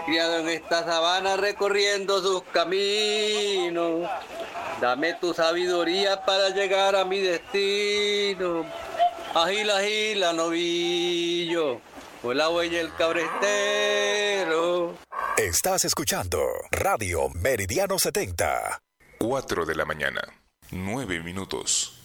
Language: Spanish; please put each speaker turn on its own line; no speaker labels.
criado en esta sabana recorriendo sus caminos. Dame tu sabiduría para llegar a mi destino. Agila, agila, novillo, con la huella el cabrestero.
Estás escuchando Radio Meridiano 70.
4 de la mañana, 9 minutos.